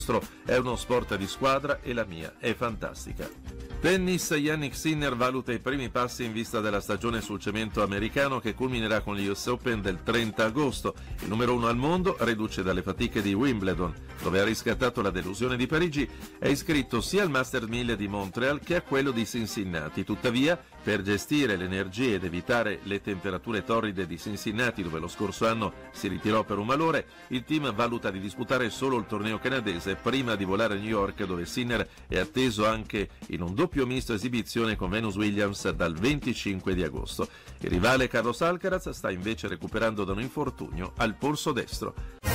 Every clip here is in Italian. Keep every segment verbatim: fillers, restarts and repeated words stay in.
È uno sport di squadra e la mia è fantastica. Tennis, Jannik Sinner valuta i primi passi in vista della stagione sul cemento americano che culminerà con gli U S Open del trenta agosto. Il numero uno al mondo, reduce dalle fatiche di Wimbledon, dove ha riscattato la delusione di Parigi, è iscritto sia al Masters mille di Montreal che a quello di Cincinnati. Tuttavia, per gestire le energie ed evitare le temperature torride di Cincinnati, dove lo scorso anno si ritirò per un malore, il team valuta di disputare solo il torneo canadese prima di volare a New York, dove Sinner è atteso anche in un doppio misto esibizione con Venus Williams dal venticinque di agosto. Il rivale Carlos Alcaraz sta invece recuperando da un infortunio al polso destro.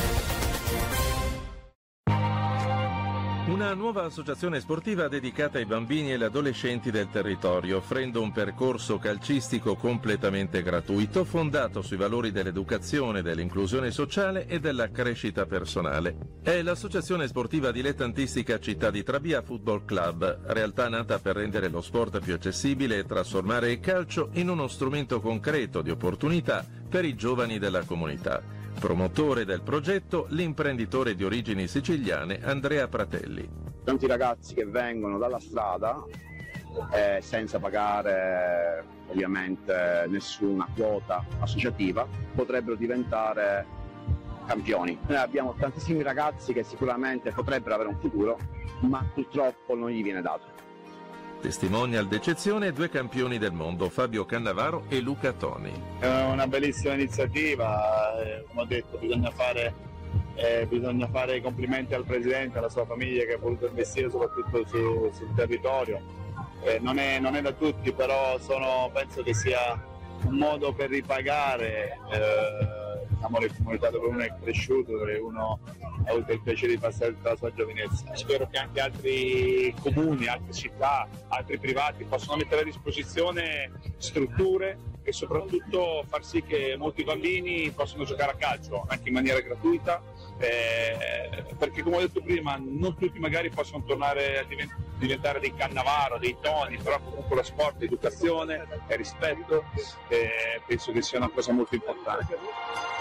Una nuova associazione sportiva dedicata ai bambini e agli adolescenti del territorio, offrendo un percorso calcistico completamente gratuito, fondato sui valori dell'educazione, dell'inclusione sociale e della crescita personale. È l'associazione sportiva dilettantistica Città di Trabia Football Club, realtà nata per rendere lo sport più accessibile e trasformare il calcio in uno strumento concreto di opportunità per i giovani della comunità. Promotore del progetto, l'imprenditore di origini siciliane Andrea Pratelli. Tanti ragazzi che vengono dalla strada eh, senza pagare ovviamente nessuna quota associativa potrebbero diventare campioni. Noi abbiamo tantissimi ragazzi che sicuramente potrebbero avere un futuro, ma purtroppo non gli viene dato. Testimonial d'eccezione due campioni del mondo, Fabio Cannavaro e Luca Toni. È una bellissima iniziativa, eh, come ho detto bisogna fare, eh, bisogna fare i complimenti al Presidente, alla sua famiglia che ha voluto investire soprattutto su, sul territorio. Eh, non, è, non è da tutti, però sono, penso che sia un modo per ripagare eh, diciamo, le comunità dove uno è cresciuto, dove uno ha avuto il piacere di passare tutta la sua giovinezza. Spero che anche altri comuni, altre città, altri privati possano mettere a disposizione strutture e soprattutto far sì che molti bambini possano giocare a calcio anche in maniera gratuita, eh, perché come ho detto prima non tutti magari possono tornare a divent- diventare dei Cannavaro, dei Toni, però comunque lo sport, educazione e rispetto, eh, penso che sia una cosa molto importante.